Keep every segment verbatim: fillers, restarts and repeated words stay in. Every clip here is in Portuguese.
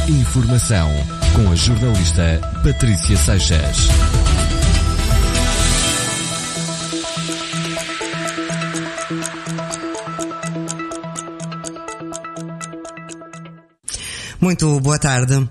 Informação com a jornalista Patrícia Seixas. Muito boa tarde.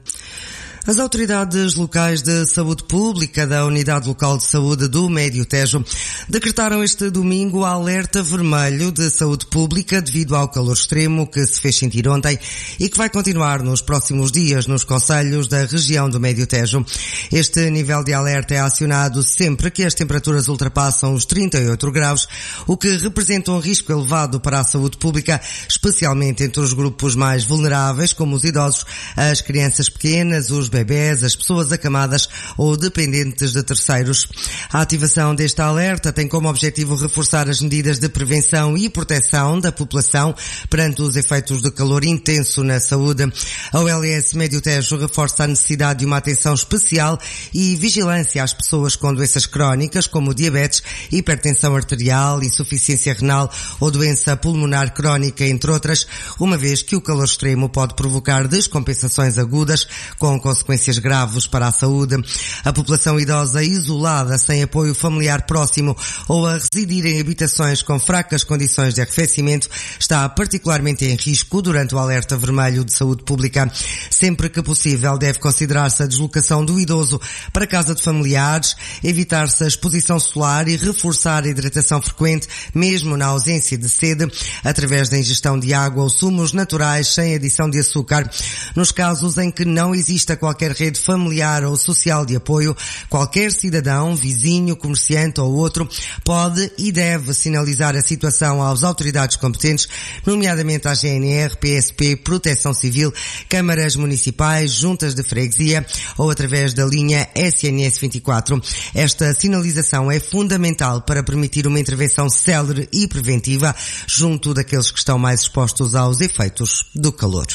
As autoridades locais de saúde pública da Unidade Local de Saúde do Médio Tejo decretaram este domingo alerta vermelho de saúde pública devido ao calor extremo que se fez sentir ontem e que vai continuar nos próximos dias nos concelhos da região do Médio Tejo. Este nível de alerta é acionado sempre que as temperaturas ultrapassam os trinta e oito graus, o que representa um risco elevado para a saúde pública, especialmente entre os grupos mais vulneráveis, como os idosos, as crianças pequenas, os bebés, as pessoas acamadas ou dependentes de terceiros. A ativação deste alerta tem como objetivo reforçar as medidas de prevenção e proteção da população perante os efeitos de calor intenso na saúde. A O L S Médio Tejo reforça a necessidade de uma atenção especial e vigilância às pessoas com doenças crónicas como diabetes, hipertensão arterial, insuficiência renal ou doença pulmonar crónica, entre outras, uma vez que o calor extremo pode provocar descompensações agudas com consequências graves para a saúde. A população idosa isolada, sem apoio familiar próximo ou a residir em habitações com fracas condições de arrefecimento está particularmente em risco durante o alerta vermelho de saúde pública. Sempre que possível, deve considerar-se a deslocação do idoso para casa de familiares, evitar-se a exposição solar e reforçar a hidratação frequente, mesmo na ausência de sede, através da ingestão de água ou sumos naturais sem adição de açúcar. Nos casos em que não exista qualquer rede familiar ou social de apoio, qualquer cidadão, vizinho, comerciante ou outro pode e deve sinalizar a situação às autoridades competentes, nomeadamente à G N R, P S P, Proteção Civil, câmaras municipais, juntas de freguesia ou através da linha S N S vinte e quatro. Esta sinalização é fundamental para permitir uma intervenção célere e preventiva junto daqueles que estão mais expostos aos efeitos do calor.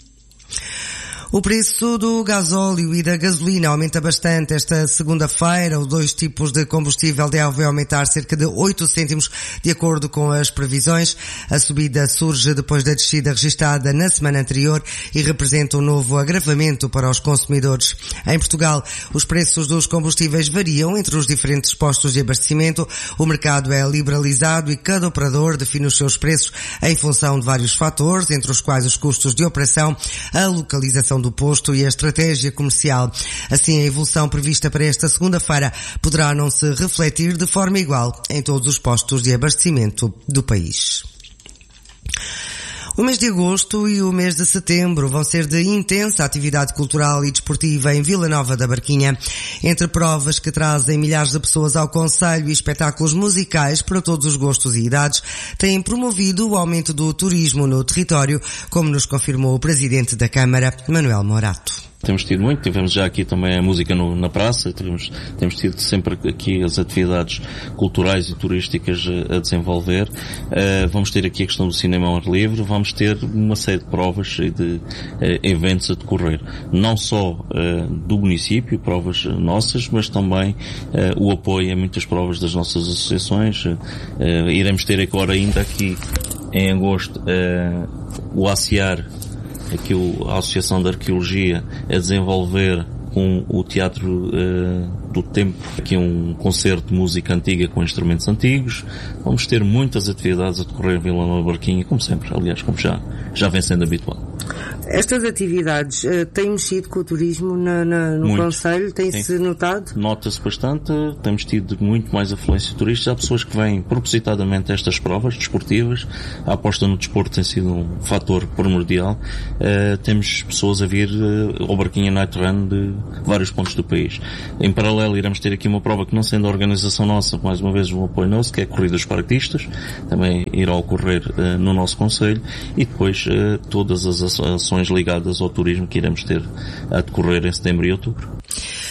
O preço do gasóleo e da gasolina aumenta bastante esta segunda-feira. Os dois tipos de combustível devem aumentar cerca de oito cêntimos de acordo com as previsões. A subida surge depois da descida registada na semana anterior e representa um novo agravamento para os consumidores. Em Portugal, os preços dos combustíveis variam entre os diferentes postos de abastecimento. O mercado é liberalizado e cada operador define os seus preços em função de vários fatores, entre os quais os custos de operação, a localização do posto e a estratégia comercial. Assim, a evolução prevista para esta segunda-feira poderá não se refletir de forma igual em todos os postos de abastecimento do país. O mês de agosto e o mês de setembro vão ser de intensa atividade cultural e desportiva em Vila Nova da Barquinha. Entre provas que trazem milhares de pessoas ao concelho e espetáculos musicais para todos os gostos e idades, têm promovido o aumento do turismo no território, como nos confirmou o Presidente da Câmara, Manuel Morato. Temos tido muito, tivemos já aqui também a música no, na praça, temos, temos tido sempre aqui as atividades culturais e turísticas a, a desenvolver. Uh, vamos ter aqui a questão do cinema ao ar livre, vamos ter uma série de provas e de uh, eventos a decorrer. Não só uh, do município, provas nossas, mas também uh, o apoio a muitas provas das nossas associações. Uh, uh, iremos ter agora ainda aqui em agosto uh, o ACIAR, aqui a Associação de Arqueologia, a desenvolver com o Teatro uh, do Tempo, aqui um concerto de música antiga com instrumentos antigos. Vamos ter muitas atividades a decorrer em Vila Nova da Barquinha, como sempre, aliás, como já, já vem sendo habitual. Estas atividades uh, têm mexido com o turismo na, na, no concelho? Tem-se notado? Nota-se bastante. Temos tido muito mais afluência de turistas. Há pessoas que vêm propositadamente a estas provas desportivas. A aposta no desporto tem sido um fator primordial. Uh, temos pessoas a vir uh, ao Barquinha Night Run de vários pontos do país. Em paralelo, iremos ter aqui uma prova que, não sendo a organização nossa, mais uma vez um apoio nosso, que é a Corrida dos Paraquedistas. Também irá ocorrer uh, no nosso concelho. E depois uh, todas as ações ligadas ao turismo que iremos ter a decorrer em setembro e outubro.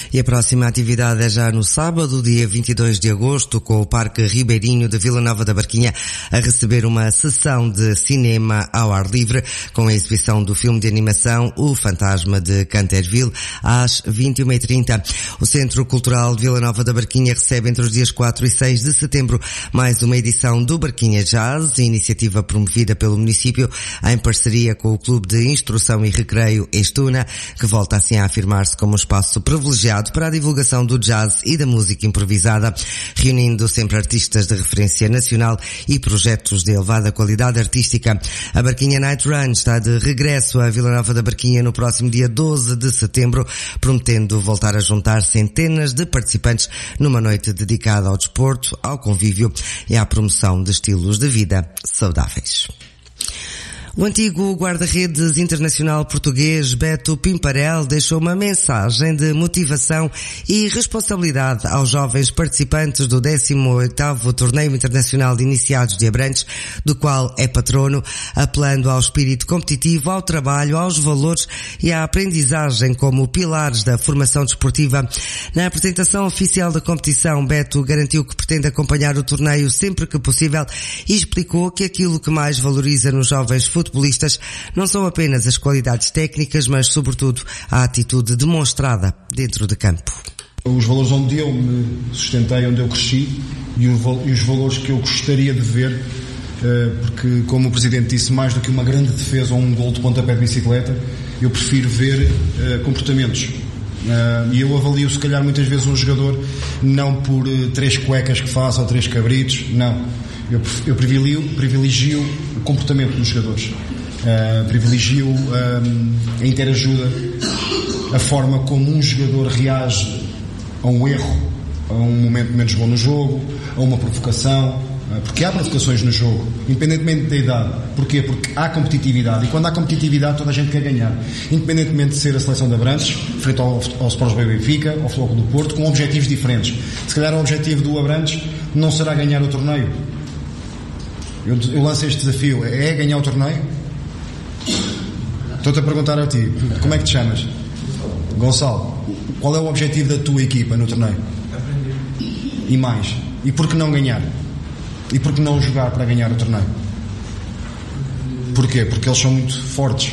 E a próxima atividade é já no sábado, dia vinte e dois de agosto, com o Parque Ribeirinho de Vila Nova da Barquinha a receber uma sessão de cinema ao ar livre, com a exibição do filme de animação O Fantasma de Canterville, às vinte e uma e trinta. O Centro Cultural de Vila Nova da Barquinha recebe entre os dias quatro e seis de setembro mais uma edição do Barquinha Jazz, iniciativa promovida pelo município em parceria com o Clube de Instrução e Recreio Estuna, que volta assim a afirmar-se como um espaço privilegiado para a divulgação do jazz e da música improvisada, reunindo sempre artistas de referência nacional e projetos de elevada qualidade artística. A Barquinha Night Run está de regresso a Vila Nova da Barquinha no próximo dia doze de setembro, prometendo voltar a juntar centenas de participantes numa noite dedicada ao desporto, ao convívio e à promoção de estilos de vida saudáveis. O antigo guarda-redes internacional português Beto Pimparel deixou uma mensagem de motivação e responsabilidade aos jovens participantes do décimo oitavo Torneio Internacional de Iniciados de Abrantes, do qual é patrono, apelando ao espírito competitivo, ao trabalho, aos valores e à aprendizagem como pilares da formação desportiva. Na apresentação oficial da competição, Beto garantiu que pretende acompanhar o torneio sempre que possível e explicou que aquilo que mais valoriza nos jovens futebolistas futebolistas não são apenas as qualidades técnicas, mas sobretudo a atitude demonstrada dentro de campo. Os valores onde eu me sustentei, onde eu cresci e os valores que eu gostaria de ver, porque como o Presidente disse, mais do que uma grande defesa ou um gol de pontapé de bicicleta, eu prefiro ver comportamentos. E eu avalio se calhar muitas vezes um jogador não por três cuecas que faça ou três cabritos, não. Eu, eu privilegio, privilegio o comportamento dos jogadores, uh, privilegio um, a interajuda, a forma como um jogador reage a um erro, a um momento menos bom no jogo, a uma provocação, uh, porque há provocações no jogo, independentemente da idade. Porquê? Porque há competitividade, e quando há competitividade toda a gente quer ganhar, independentemente de ser a seleção de Abrantes, frente ao, ao Sporting Benfica, ao Futebol Clube do Porto, com objetivos diferentes. Se calhar o objetivo do Abrantes não será ganhar o torneio. Eu, eu lanço este desafio, é ganhar o torneio? Estou-te a perguntar a ti, como é que te chamas? Gonçalo, qual é o objetivo da tua equipa no torneio? E mais, e por que não ganhar? E por que não jogar para ganhar o torneio? Porquê? Porque eles são muito fortes.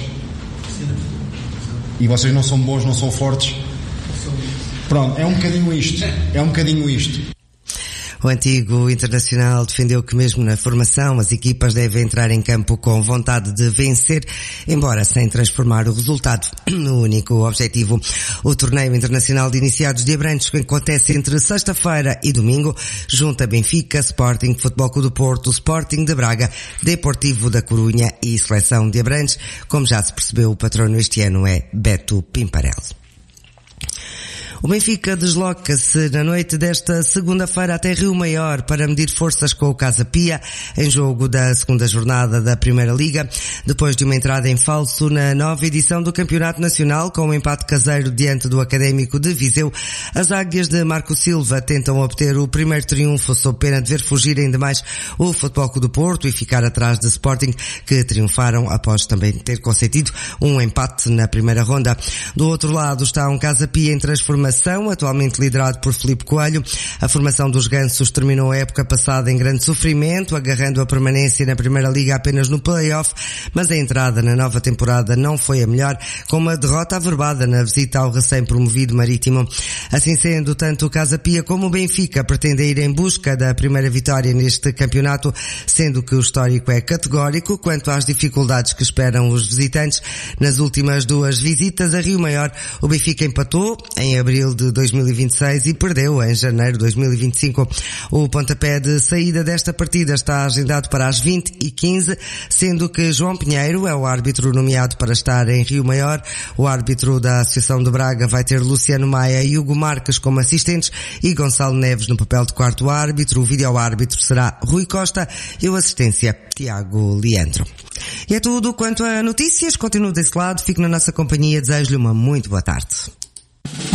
E vocês não são bons, não são fortes? Pronto, é um bocadinho isto, é um bocadinho isto. O antigo internacional defendeu que mesmo na formação as equipas devem entrar em campo com vontade de vencer, embora sem transformar o resultado no único objetivo. O Torneio Internacional de Iniciados de Abrantes, que acontece entre sexta-feira e domingo, junta Benfica, Sporting, Futebol Clube do Porto, Sporting de Braga, Deportivo da Corunha e Seleção de Abrantes. Como já se percebeu, o patrono este ano é Beto Pimparel. O Benfica desloca-se na noite desta segunda-feira até Rio Maior para medir forças com o Casa Pia em jogo da segunda jornada da Primeira Liga, depois de uma entrada em falso na nova edição do Campeonato Nacional com um empate caseiro diante do Académico de Viseu. As águias de Marco Silva tentam obter o primeiro triunfo sob pena de ver fugirem demais o Futebol Clube do Porto e ficar atrás de Sporting, que triunfaram após também ter concedido um empate na primeira ronda. Do outro lado está um Casa Pia em transformação, atualmente liderado por Filipe Coelho. A formação dos gansos terminou a época passada em grande sofrimento, agarrando a permanência na Primeira Liga apenas no play-off, mas a entrada na nova temporada não foi a melhor, com uma derrota averbada na visita ao recém-promovido Marítimo. Assim sendo, tanto o Casa Pia como o Benfica pretendem ir em busca da primeira vitória neste campeonato, sendo que o histórico é categórico quanto às dificuldades que esperam os visitantes. Nas últimas duas visitas a Rio Maior, o Benfica empatou em abril de dois mil e vinte e seis e perdeu em janeiro de dois mil e vinte e cinco. O pontapé de saída desta partida está agendado para as vinte e quinze, sendo que João Pinheiro é o árbitro nomeado para estar em Rio Maior. O árbitro da Associação de Braga vai ter Luciano Maia e Hugo Marques como assistentes e Gonçalo Neves no papel de quarto árbitro. O vídeo-árbitro será Rui Costa e o assistência Tiago Leandro. E é tudo quanto a notícias. Continuo desse lado, fico na nossa companhia. Desejo-lhe uma muito boa tarde.